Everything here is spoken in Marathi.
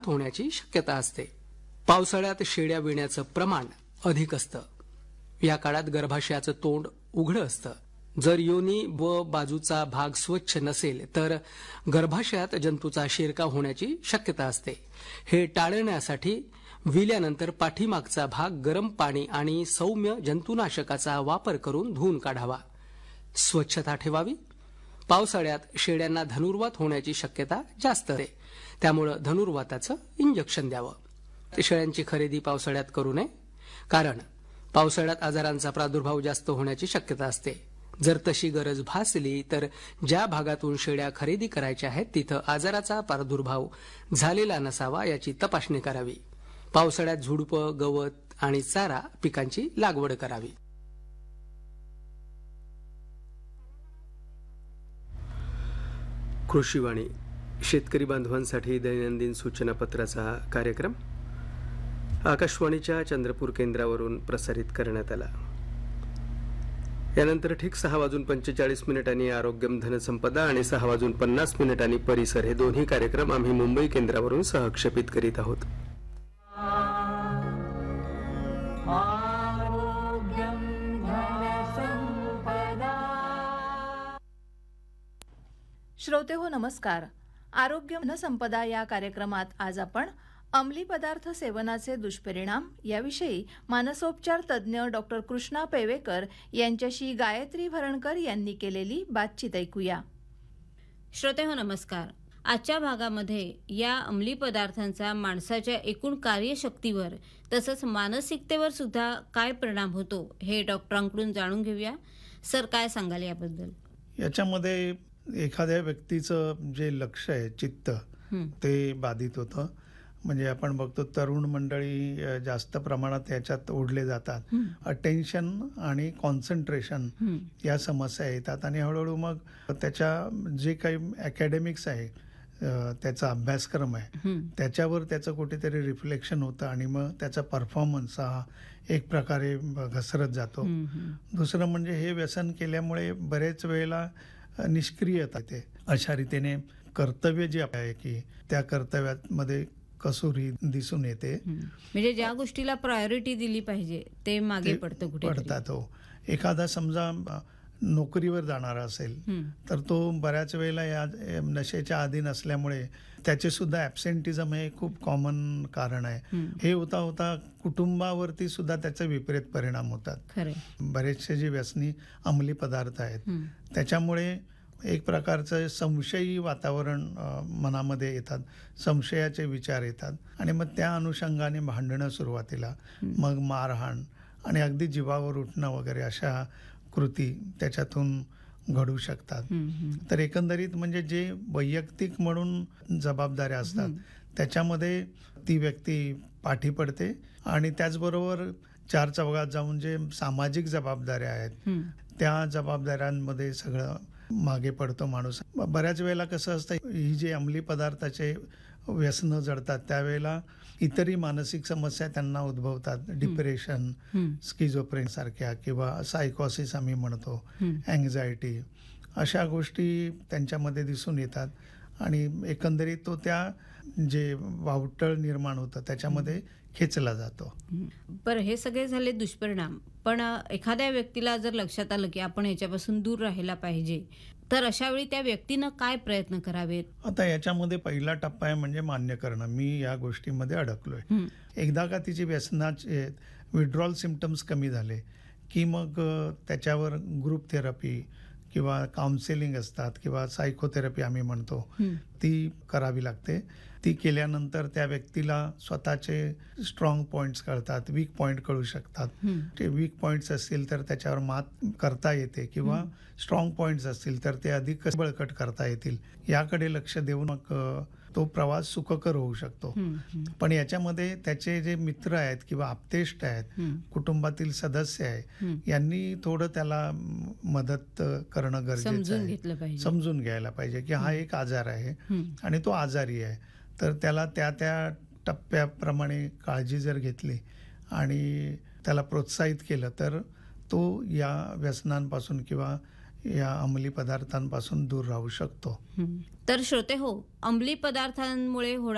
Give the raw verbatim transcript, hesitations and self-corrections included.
होण्याची शक्यता असते. पावसाळ्यात शेळ्या विण्याचं प्रमाण अधिक असतं. या काळात गर्भाशयाचं तोंड उघडं असतं. जर योनी व बाजूचा भाग स्वच्छ नसेल तर गर्भाशयात जंतूचा शिरकाव होण्याची शक्यता असते. हे टाळण्यासाठी विल्यानंतर पाठीमागचा भाग गरम पाणी आणि सौम्य जंतुनाशकाचा वापर करून धुवून काढावा. स्वच्छता ठेवावी. पावसाळ्यात शेळ्यांना धनुर्वात होण्याची शक्यता जास्त आहे. त्यामुळे धनुर्वाताचं इंजेक्शन द्यावं. शेळ्यांची खरेदी पावसाळ्यात करू नये, कारण पावसाळ्यात आजारांचा प्रादुर्भाव जास्त होण्याची शक्यता असते. जर तशी गरज भासली तर ज्या भागातून शेळ्या खरेदी करायच्या आहेत तिथं आजाराचा प्रादुर्भाव झालेला नसावा याची तपासणी करावी. पावसाळ्यात झुडपं, गवत आणि चारा पिकांची लागवड करावी. कृषीवाणी शेतकरी बांधवांसाठी दैनंदिन सूचनापत्राचा कार्यक्रम आकाशवाणीच्या चंद्रपूर केंद्रावरून प्रसारित करण्यात आला. यानंतर ठीक सहा वाजून पंचेचाळीस मिनिटांनी आरोग्यम धनसंपदा आणि सहा वाजून पन्नास मिनिटांनी परिसर हे दोन्ही कार्यक्रम आम्ही मुंबई केंद्रावरून सहक्षेपित करीत आहोत. श्रोते हो नमस्कार. आरोग्य धनसंपदा या कार्यक्रमात आज आपण अंमली पदार्थ सेवनाचे दुष्परिणाम याविषयी मानसोपचार तज्ज्ञ डॉक्टर कृष्णा पेवेकर यांच्याशी गायत्री भरणकर यांनी केलेली बातचीत ऐकूया. श्रोते हो नमस्कार. आजच्या भागामध्ये या अंमली पदार्थांचा माणसाच्या एकूण कार्यशक्तीवर तसंच मानसिकतेवर सुद्धा काय परिणाम होतो हे डॉक्टरांकडून जाणून घेऊया. सर, काय सांगाल याबद्दल? याच्यामध्ये एखाद्या व्यक्तीचं जे लक्ष आहे, चित्त, ते बाधित होतं. म्हणजे आपण बघतो तरुण मंडळी जास्त प्रमाणात याच्यात ओढले जातात. अटेन्शन आणि कॉन्सन्ट्रेशन या समस्या येतात आणि हळूहळू मग त्याच्या जे काही अकॅडमिक्स आहे, त्याचा अभ्यासक्रम आहे, त्याच्यावर त्याचं कुठेतरी रिफ्लेक्शन होतं आणि मग त्याचा परफॉर्मन्स हा एक प्रकारे घसरत जातो. दुसरं म्हणजे हे व्यसन केल्यामुळे बरेच वेळेला निष्क्रियता येते. अशा रीतीने कर्तव्य जे आहे की त्या कर्तव्यामध्ये कसुरी दिसून येते. म्हणजे ज्या गोष्टीला प्रायोरिटी दिली पाहिजे ते मागे पडतं, कुठे पडतात. हो, एखादा समजा नोकरीवर जाणारा असेल तर तो बऱ्याच वेळेला या नशेच्या अधीन असल्यामुळे त्याचे सुद्धा ॲब्सेंटिझम हे खूप कॉमन कारण आहे. हे होता होता कुटुंबावरती सुद्धा त्याचे विपरीत परिणाम होतात. बरेचसे जे व्यसनी अंमली पदार्थ आहेत त्याच्यामुळे एक प्रकारचं संशयी वातावरण मनामध्ये येतात, संशयाचे विचार येतात आणि मग त्या अनुषंगाने भांडणं सुरुवातीला, मग मारहाण आणि अगदी जीवावर उठणं वगैरे अशा कृती त्याच्यातून घडू शकतात. तर एकंदरीत म्हणजे जे वैयक्तिक म्हणून जबाबदाऱ्या असतात त्याच्यामध्ये ती व्यक्ती पाठी पडते आणि त्याचबरोबर चार चौघात जाऊन जे सामाजिक जबाबदाऱ्या आहेत त्या जबाबदाऱ्यांमध्ये सगळं मागे पडतो माणूस. बऱ्याच वेळेला कसं असतं, ही जे अंमली पदार्थाचे व्यसनं जडतात त्यावेळेला इतरही मानसिक समस्या त्यांना उद्भवतात. डिप्रेशन, स्किझोफ्रेन सारख्या किंवा सायकोसिस आम्ही म्हणतो, अँग्झायटी, अशा गोष्टी त्यांच्यामध्ये दिसून येतात आणि एकंदरीत तो त्या जे वावटळ निर्माण होतं त्याच्यामध्ये खेचला जातो. बरं, हे सगळे झाले दुष्परिणाम. पण एखाद्या व्यक्तीला जर लक्षात आलं की आपण ह्याच्यापासून दूर राहायला पाहिजे तर अशा वेळी त्या व्यक्तीनं काय प्रयत्न करावेत? आता याच्यामध्ये पहिला टप्पा आहे म्हणजे मान्य करणं, मी या गोष्टीमध्ये अडकलोय. एकदा का तिची व्यसनाचे विड्रॉल सिम्पटम्स कमी झाले की मग त्याच्यावर ग्रुप थेरपी किंवा काउन्सिलिंग असतात किंवा सायकोथेरपी आम्ही म्हणतो ती करावी लागते. ती केल्यानंतर त्या व्यक्तीला स्वतःचे स्ट्रॉंग पॉइंट्स कळतात, वीक पॉइंट कळू शकतात. ते वीक पॉइंट्स असतील तर त्याच्यावर मात करता येते किंवा स्ट्रॉंग पॉइंट्स असतील तर ते अधिक बळकट करता येतील. याकडे लक्ष देऊन मग तो प्रवास सुखकर होऊ शकतो. पण याच्यामध्ये त्याचे जे मित्र आहेत किंवा आप्तेष्ट आहेत, कुटुंबातील सदस्य आहे, यांनी थोडं त्याला मदत करणं गरजेचं आहे. समजून घ्यायला पाहिजे की हा एक आजार आहे आणि तो आजारी आहे. तर त्याला त्या त्या टप्प्याप्रमाणे काळजी जर घेतली आणि त्याला प्रोत्साहित केलं तर तो या व्यसनांपासून किंवा या अंमली पदार्थांपासून दूर राहू शकतो. तर श्रोते हो, अंमली पदार्थांमुळे